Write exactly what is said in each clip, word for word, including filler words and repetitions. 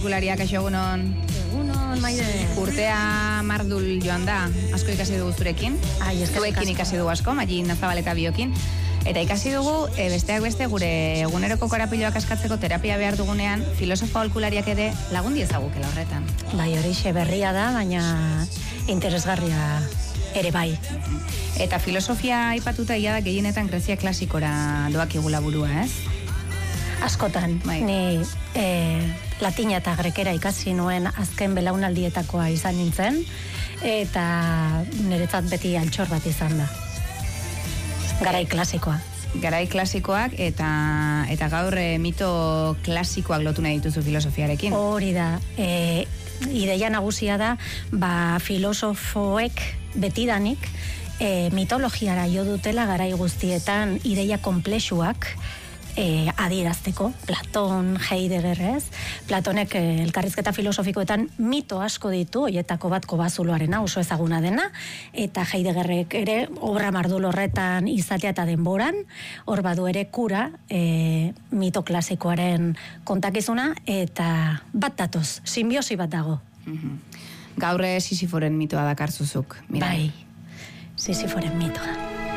Kulariak aixo egunon. Egunon, maide. Urtea mardul joan da, asko ikasi dugu zurekin. Ai, zuekin ikasi dugu asko, Magin Zabaleta biokin. Eta ikasi dugu, e, besteak beste, gure eguneroko korapiloak askatzeko terapia behar dugunean, filosofo aholkulariak ere lagundi ezagukela horretan. Bai, horixe berria da, baina interesgarria ere bai. Eta filosofia aipatuta ia da gehienetan Grezia klasikora doak igula burua, ez? Askotan, bai. Ni e, latina eta grekera ikasi nuen azken belaunaldietakoa izan nintzen, eta niretzat beti altxor bat izan da. Garai klasikoa. Garai klasikoak eta eta gaur e, mito klasikoak lotu nahi dituzu filosofiarekin. Hori da, e, ideia nagusia da, ba, filosofoek betidanik e, mitologiara jo dutela garai guztietan ideia konplexuak E, adierazteko, Platon, Heidegger, ez? Platonek e, elkarrizketa filosofikoetan mito asko ditu, hoietako bat kobazuloarena, oso ezaguna dena, eta Heideggerrek ere obra mardul horretan izatea eta denboran, hor badu ere kura e, mito klasikoaren kontakizuna, eta bat datoz, simbiosi bat dago. Mm-hmm. Gaurre Sisiforen mitoa dakarzuzuk, mira. Bai, Sisiforen mitoa.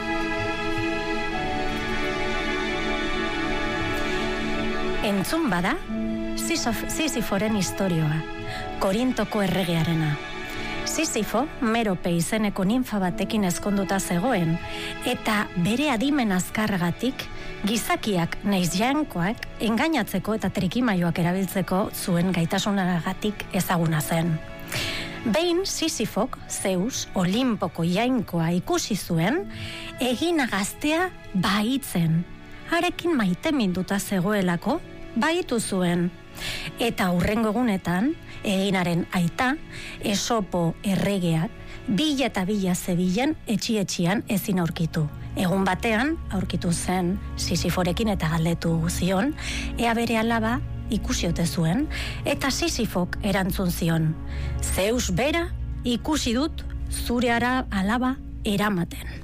Entzun bada, Sisiforen istorioa, Korintoko erregearena. Sisifo, Merope izeneko ninfa batekin ezkonduta zegoen, eta bere adimen azkargatik, gizakiak naiz jainkoak engainatzeko eta trikimaioak erabiltzeko zuen gaitasunagatik ezaguna zen. Behin Sisifok, Zeus, Olimpoko jainkoa ikusi zuen, egina gaztea baitzen. Harekin maite minduta zegoelako, baitu zuen. Eta hurrengo egunetan, eginaren aita, Esopo erregeak, bila eta bila zebilen etxi-etxian ezin aurkitu. Egun batean, aurkitu zen Sisiforekin eta galdetu zion, ea bere alaba ikusi ote zuen, eta Sisifok erantzun zion, Zeus bera ikusi dut zure ara alaba eramaten.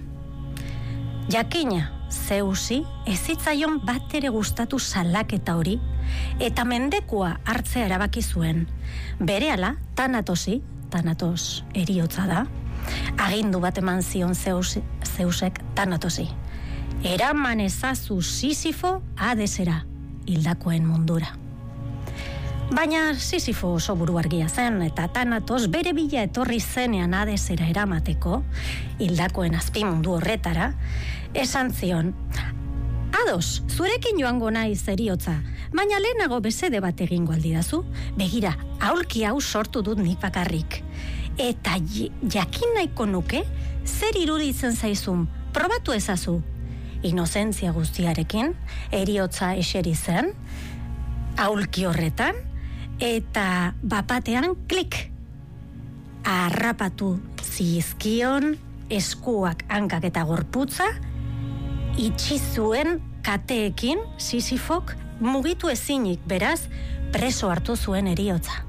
Jakina, Zeusi ezitzaion bat ere gustatu salaketa hori, eta mendekua hartzea erabaki zuen. Berehala, Tanatosi, Tanatos eriotza da, agindu bat eman zion Zeus, Zeusek Tanatosi. Eraman ezazu Sisifo Hadesera, hildakoen mundura. Baina Sisifo oso buru argia zen, eta Tanatos bere bila etorri zenean Hadesera eramateko, hildakoen azpimundu horretara, esan zion, ados, zurekin joango naiz eriotza, baina lehenago besede bat egingo aldidazu, begira, aulki hau sortu dut nik bakarrik. Eta jakin nahiko nuke, zer iruditzen zaizun, probatu ezazu. Inozentzia guztiarekin, eriotza eseri zen, aulki horretan, eta bapatean klik. Arrapatu zizkion, eskuak, hankak eta gorputza, itxi zuen kateekin Sisifok mugitu ezinik, beraz, preso hartu zuen eriotza.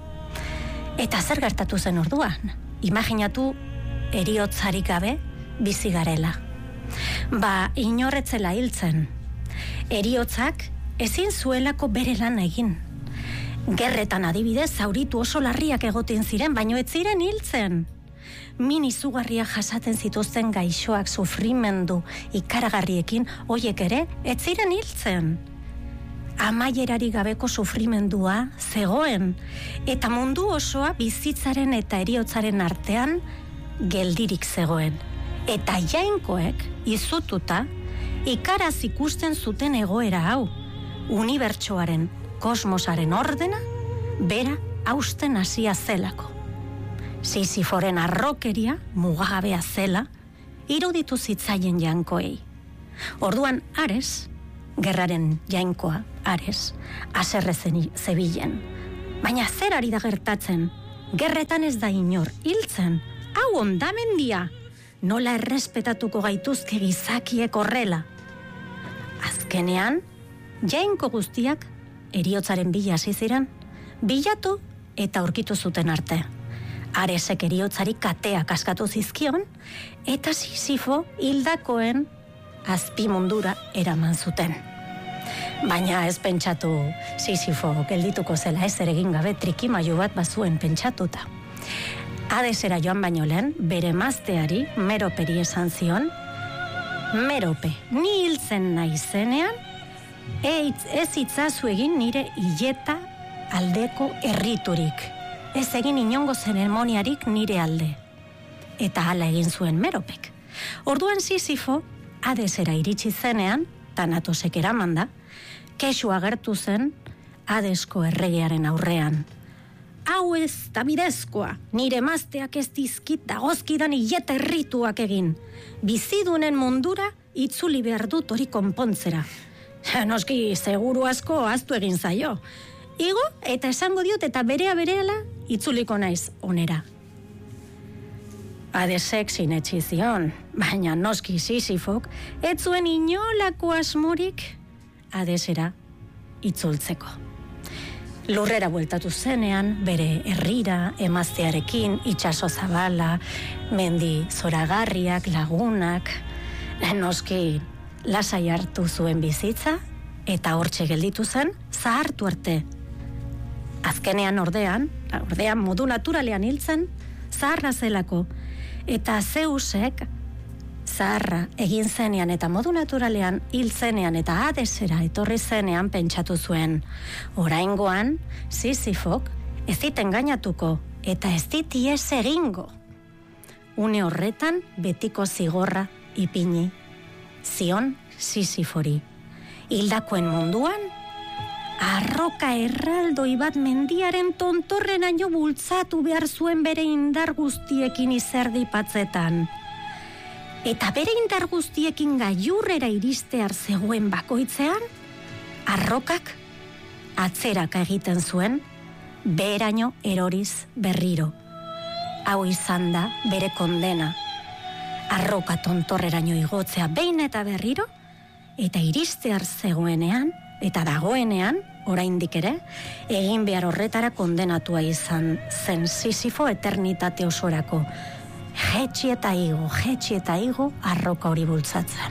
Eta zer gertatu zen orduan? Imaginatu eriotzarik gabe bizi garela. Ba, inorretzela hiltzen. Eriotzak ezin zuelako bere lan egin. Gerretan adibidez zauritu oso larriak egoten ziren, baino ez ziren hiltzen. Min izugarriak jasaten zituzten gaixoak sufrimendu ikaragarriekin, hoiek ere ez ziren hiltzen. Amaierari gabeko sufrimendua zegoen, eta mundu osoa bizitzaren eta eriotzaren artean geldirik zegoen. Eta jainkoek izututa ikaraz ikusten zuten egoera hau, unibertsoaren, kosmosaren ordena, bera hausten hasia zelako. Sisiforen arrokeria, mugagabea zela, iruditu zitzaien jainkoei. Orduan Ares, gerraren jainkoa, Ares, haserre zebilen. Baina zer ari da gertatzen? Gerretan ez da inor hiltzen. Hau ondamendia, nola errespetatuko gaituzke gizakiek horrela. Azkenean, jainko guztiak eriotzaren bila hasi ziren, bilatu eta aurkitu zuten arte. Aresek eriotzari kateak askatu zizkion, eta Sisifo hildakoen azpimundura eraman zuten. Baina ez pentsatu Sisifo geldituko zela, ez ere egin gabe trikimailu bat bazuen pentsatuta. Hadesera joan baino lehen, bere emazteari, Meroperi esan zion, Merope, ni hiltzen naizenean, eitz, ez itzazu egin nire hileta aldeko erriturik. Ez egin inongo zeremoniarik nire alde. Eta hala egin zuen Meropek. Orduan Sisifo, Hadesera iritsi zenean, Tanatosek eraman da, kexu agertu zen Hadesko erregearen aurrean. Hau ez da bidezkoa, nire emazteak ez dizkit dagozkidan hileta errituak egin. Bizidunen mundura itzuli behar dut hori konpontzera. Noski, seguru asko ahaztu egin zaio. Igo, eta esango diot eta berea berehala itzuliko naiz onera. Hadesek sinetsi zion, baina noski Sisifok ez zuen inolako asmorik Hadesera itzultzeko. Lurrera bueltatu zenean, bere herrira, emaztearekin, itsaso zabala, mendi zoragarriak, lagunak, noski lasai hartu zuen bizitza, eta hortxe gelditu zen, zahartu arte. Azkenean ordean, ordean modu naturalean hiltzen, zaharra zelako, eta Zeusek zaharra egin zenean eta modu naturalean hil zenean eta Hadesera etorri zenean pentsatu zuen. Oraingoan, Sisifok ez dit engainatuko eta ez dit ihes egingo. Une horretan betiko zigorra ipini zion Sisifori. Hildakoen munduan, arroka erraldoi bat mendiaren tontorrenaino bultzatu behar zuen bere indar guztiekin izerdipatzetan. Eta bere indar guztiekin gailurrera iristear zegoen bakoitzean, arrokak atzeraka egiten zuen, beheraino eroriz berriro. Hau izan da bere kondena. Arroka tontorreraino igotzea behin eta berriro, eta iristear zegoenean, eta dagoenean, oraindik ere, egin behar horretara kondenatua izan zen Sisifo eternitate osorako. Jetxi eta igo, jetxi eta igo, arroka hori bultzatzen.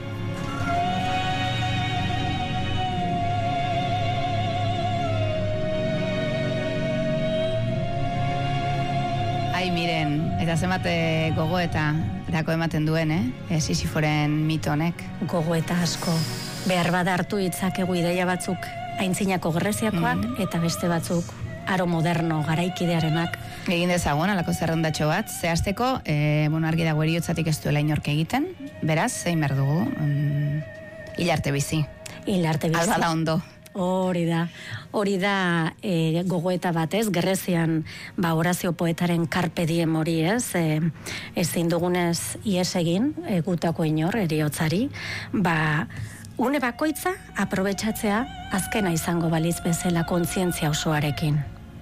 Ai, miren, eta zenbat gogo eta erako ematen duen, eh? Sisiforen mito honek. Gogo eta asko. Behar bada hartu ditzakegu ideia batzuk aintzinako Greziakoak, mm-hmm. eta beste batzuk aro moderno garaikidearenak. Egin dezagun, alako zerrendatxo bat, zehazteko, e, bueno, argi dago eriotzatik ez duela inork egiten, beraz, zein behar dugu, um, hilarte bizi. Hilarte bizi. Alba da ondo. Hori da, hori da e, gogoeta batez, Grezian ba, Horazio poetaren carpe diem hori ez, e, ezin dugunez ies egin, e, gutako inor, eriotzari, ba, une bakoitza aprobetxatzea azkena izango baliz bezala kontzientzia osoarekin.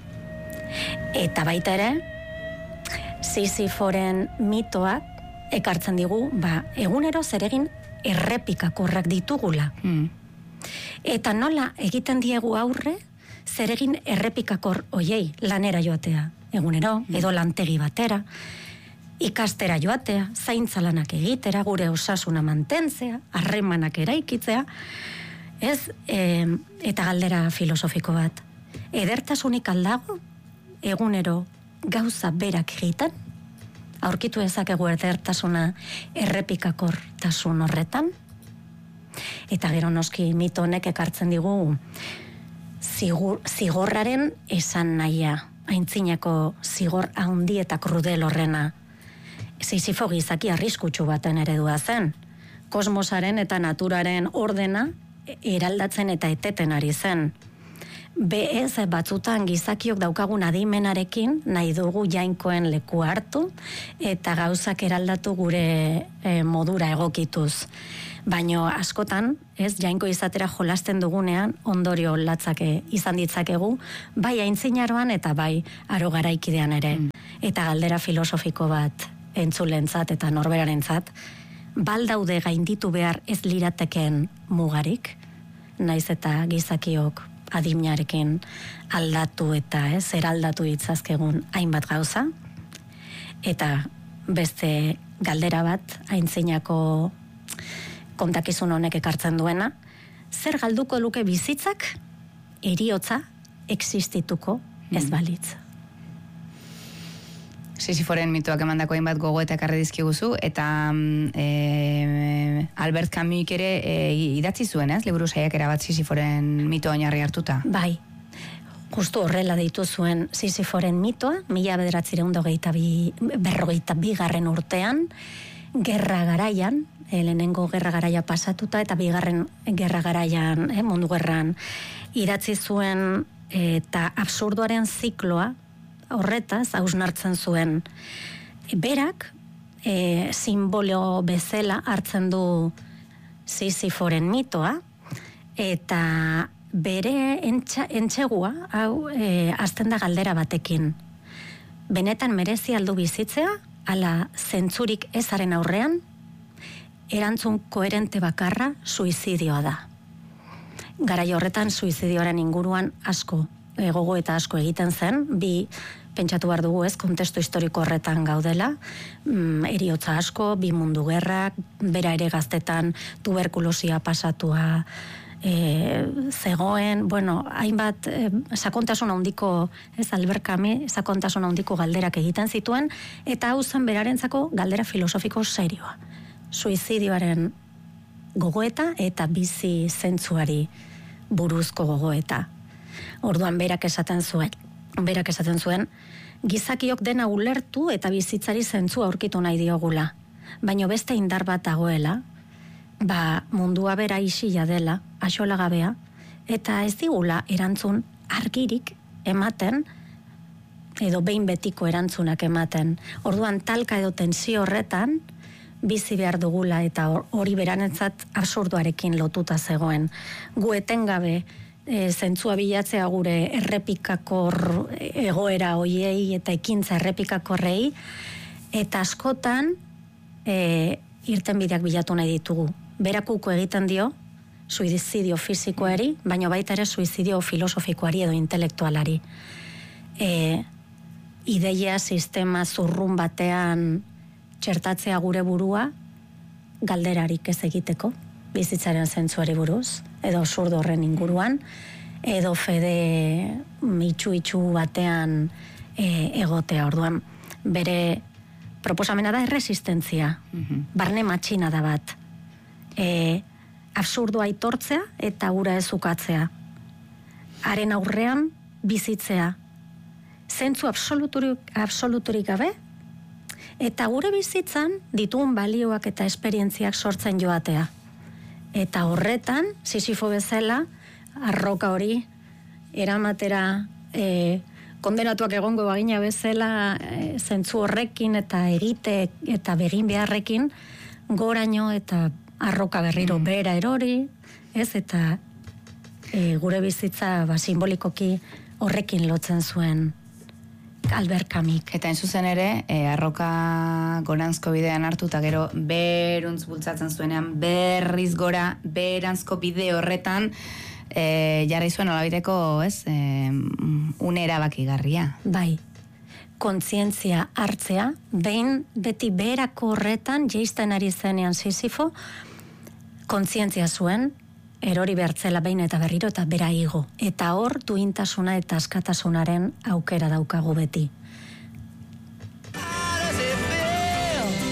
Eta baita ere, Sisiforen mitoak ekartzen digu, ba, egunero zeregin errepikakorrak ditugula. Mm. Eta nola egiten diegu aurre, zeregin errepikakor oiei lanera joatea. Egunero, edo lantegi batera, ikastera joatea, zaintza lanak egitera, gure osasuna mantentzea, harremanak eraikitzea, ez, e, eta galdera filosofiko bat. Edertasunik aldago, egunero gauza berak egiten, aurkitu ezakegu edertasuna errepikakortasun horretan, eta gero noski mito honek ekartzen digu zigur, zigorraren esan nahia, aintzinako zigor handi eta krudel horrena. Sisifo gizaki arriskutsu baten eredua zen. Kosmosaren eta naturaren ordena eraldatzen eta eteten ari zen. Bez batzutan gizakiok daukagun adimenarekin nahi dugu jainkoen leku hartu eta gauzak eraldatu gure e, modura egokituz. Baino askotan, ez, jainko izatera jolasten dugunean ondorio latzake izan ditzakegu, bai aintzinaroan eta bai aro garaikidean ere. Mm. Eta galdera filosofiko bat entzulentzat eta norberarentzat, baldaude gainditu behar ez lirateken mugarik, naiz eta gizakiok adiminarekin aldatu eta ez, eraldatu ditzazkegun hainbat gauza, eta beste galdera bat, aintzinako kontakizun honek ekartzen duena, zer galduko luke bizitzak heriotza existituko ez balitz. Sisiforen mitoak emandako hainbat gogoeta ekarri dizkiguzu, eta e, Albert Camusik ere e, idatzi zuen, ez? Liburu saiakera bat Sisiforen mito oinarri hartuta. Bai, justu horrela deitu zuen Sisiforen mitoa, mila bederatziehun eta berrogeita bi garren urtean, gerra garaian, e, lehenengo gerra garaia pasatuta, eta bigarren gerra garaian, e, mundu gerran, idatzi zuen eta absurdoaren zikloa, horretaz, hausnartzen zuen. Berak, e, simbolo bezala hartzen du Sisiforen mitoa, eta bere entxa, entxegua, hau, e, azten da galdera batekin. Benetan merezi aldu bizitzea, ala zentzurik ezaren aurrean, erantzun koherente bakarra suizidioa da. Garai horretan suizidioaren inguruan asko, gogo eta asko egiten zen, bi pentsatu behar dugu ez, kontestu historiko horretan gaudela, mm, eriotza asko, bi mundu gerrak, bera ere gaztetan tuberkulosia pasatua e, zegoen, bueno, hainbat e, sakontasun handiko, ez, Albert Camus, sakontasun handiko galderak egiten zituen, eta hau zen berarentzako galdera filosofiko serioa. Suizidioaren gogoeta eta bizi zentzuari buruzko gogoeta. Orduan berak esaten zuen, berak esaten zuen, gizakiok dena ulertu eta bizitzari zentzua aurkitu nahi diogula. Baina beste indar bat dagoela, ba mundua bera isila dela, axolagabea, eta ez digula erantzun argirik ematen, edo behin betiko erantzunak ematen. Orduan talka edo tensio horretan, bizi behar dugula eta hori beranentzat absurduarekin lotuta zegoen. Gu etengabe e, zentzua bilatzea gure errepikakor egoera hoiei eta ekintza errepikakorrei, eta askotan e, irtenbideak bilatu nahi ditugu. Berakuko egiten dio suizidio fisikoari, baina baita ere suizidio filosofikoari edo intelektualari. E, ideia sistema zurrun batean txertatzea gure burua galderarik ez egiteko, bizitzaren zentzuari buruz, edo absurdo horren inguruan, edo fede itxu-itxu batean e, egotea. Orduan, bere proposamena da erresistentzia, mm-hmm. barne matxina da bat. E, absurdoa aitortzea eta ura ez ukatzea. Haren aurrean bizitzea. Zentzu absoluturik, absoluturik gabe, eta gure bizitzan ditugun balioak eta esperientziak sortzen joatea. Eta horretan, Sisifo bezala, arroka hori, eramatera e, kondenatuak egongo bagina bezala, e, zentzu horrekin eta egite eta begin beharrekin, goraino eta arroka berriro mm. bera erori, ez, eta e, gure bizitza ba, simbolikoki horrekin lotzen zuen Albert Camus. Eta enzuzen ere, e, arroka goranzko bidean hartu, eta gero beruntz bultzatzen zuenean, berriz gora, beranzko bide horretan, e, jarri zuen olabiteko, ez, e, une erabakigarria. Bai, kontzientzia hartzea, behin beti berako horretan, jeisten ari zenean Sisifo, kontzientzia zuen, erori bertzela behin eta berriro eta bera igo. Eta hor duintasuna eta askatasunaren aukera daukagu beti.